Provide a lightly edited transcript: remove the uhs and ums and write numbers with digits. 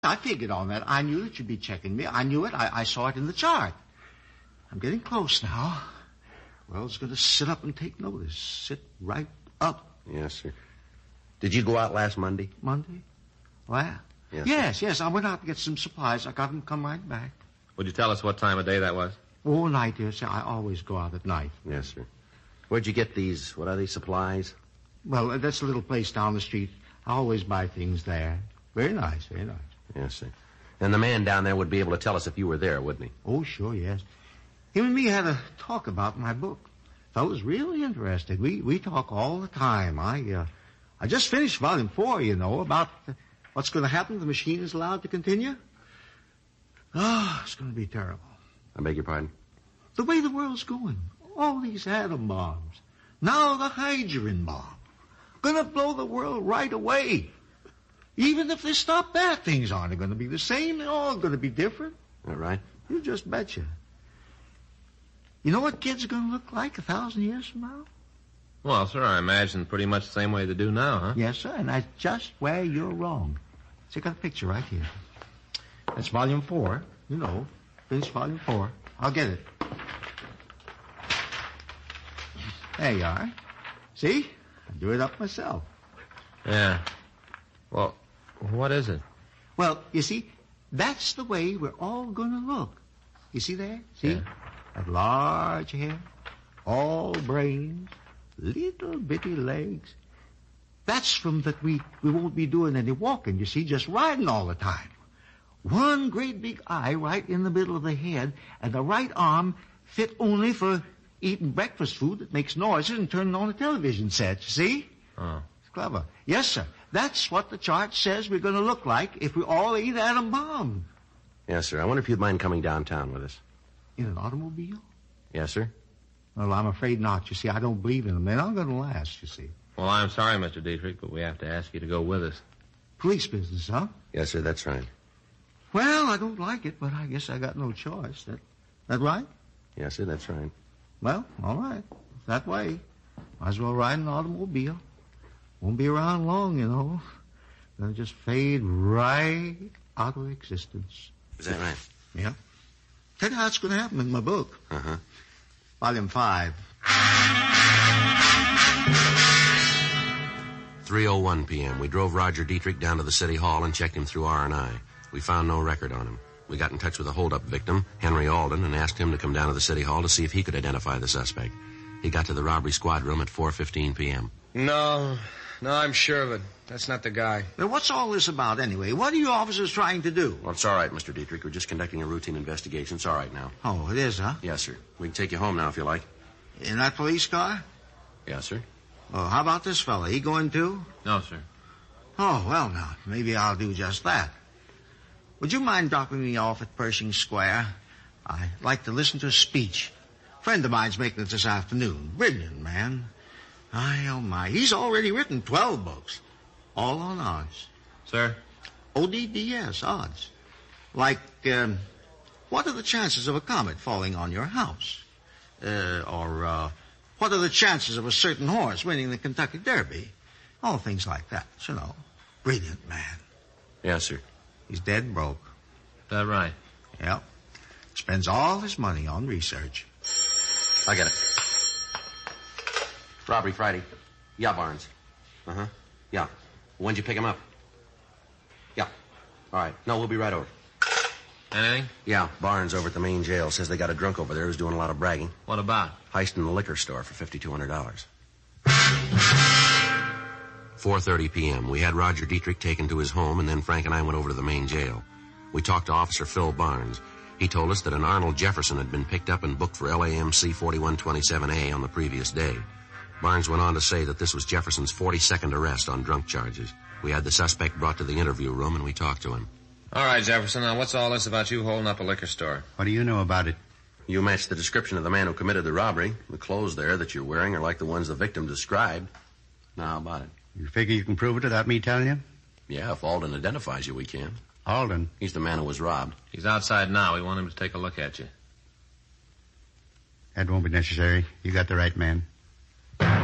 I figured on that. I knew that you'd be checking me. I knew it. I saw it in the chart. I'm getting close now. Wells going to sit up and take notice. Sit right up. Yes, sir. Did you go out last Monday? Monday? Where? Yes. I went out to get some supplies. I got them come right back. Would you tell us what time of day that was? All night, dear sir. I always go out at night. Yes, sir. Where'd you get these, what are these, supplies? Well, that's a little place down the street. I always buy things there. Very nice, very nice. Yes, sir. And the man down there would be able to tell us if you were there, wouldn't he? Oh, sure, yes. Him and me had a talk about my book. Fellow's really interested. We talk all the time. I just finished volume 4, about what's going to happen if the machine is allowed to continue. Oh, it's going to be terrible. I beg your pardon? The way the world's going. All these atom bombs. Now the hydrogen bomb. Gonna blow the world right away. Even if they stop that, things aren't going to be the same. They're all going to be different. All right. You just betcha. You know what kids are going to look like 1,000 years from now? Well, sir, I imagine pretty much the same way they do now, huh? Yes, sir, and that's just where you're wrong. See, I got a picture right here. That's volume 4. Finished volume 4. I'll get it. There you are. See? I do it up myself. Yeah. Well, what is it? Well, you see, that's the way we're all going to look. You see there? See? Yeah. That large hair, all brains, little bitty legs. That's from that we won't be doing any walking, you see, just riding all the time. One great big eye right in the middle of the head, and the right arm fit only for eating breakfast food that makes noises and turning on a television set, you see? Oh. It's clever. Yes, sir. That's what the chart says we're going to look like if we all eat atom bomb. Yes, sir. I wonder if you'd mind coming downtown with us. In an automobile? Yes, sir. Well, I'm afraid not. You see, I don't believe in them. They're not going to last, you see. Well, I'm sorry, Mr. Dietrich, but we have to ask you to go with us. Police business, huh? Yes, sir. That's right. Well, I don't like it, but I guess I got no choice. That right? Yes, sir. That's right. Well, all right. That way. Might as well ride an automobile. Won't be around long, Gonna just fade right out of existence. Is that right? Yeah. Tell you how it's going to happen in my book. Uh-huh. Volume 5. 3:01 p.m. We drove Roger Dietrich down to the city hall and checked him through R&I. We found no record on him. We got in touch with the holdup victim, Henry Alden, and asked him to come down to the city hall to see if he could identify the suspect. He got to the robbery squad room at 4:15 p.m. No, I'm sure of it. That's not the guy. Now, what's all this about anyway? What are you officers trying to do? Well, it's all right, Mr. Dietrich. We're just conducting a routine investigation. It's all right now. Oh, it is, huh? Yes, sir. We can take you home now if you like. In that police car? Yes, sir. Oh, how about this fella? He going too? No, sir. Oh, well, now, maybe I'll do just that. Would you mind dropping me off at Pershing Square? I'd like to listen to a speech. A friend of mine's making it this afternoon. Brilliant, man. Oh, my. He's already written 12 books. All on odds. Sir? ODDS, odds. Like, what are the chances of a comet falling on your house? Or what are the chances of a certain horse winning the Kentucky Derby? All things like that, Brilliant man. Yes, sir. He's dead broke. Is that right? Yep. Spends all his money on research. I get it. Robbery Friday. Yeah, Barnes. Uh-huh. Yeah. When'd you pick him up? Yeah. All right. No, we'll be right over. Anything? Yeah, Barnes over at the main jail says they got a drunk over there who's doing a lot of bragging. What about? Heisting the liquor store for $5,200. 4:30 p.m. We had Roger Dietrich taken to his home, and then Frank and I went over to the main jail. We talked to Officer Phil Barnes. He told us that an Arnold Jefferson had been picked up and booked for LAMC 4127A on the previous day. Barnes went on to say that this was Jefferson's 42nd arrest on drunk charges. We had the suspect brought to the interview room, and we talked to him. All right, Jefferson, now what's all this about you holding up a liquor store? What do you know about it? You matched the description of the man who committed the robbery. The clothes there that you're wearing are like the ones the victim described. Now, how about it? You figure you can prove it without me telling you? Yeah, if Alden identifies you, we can. Alden? He's the man who was robbed. He's outside now. We want him to take a look at you. That won't be necessary. You got the right man.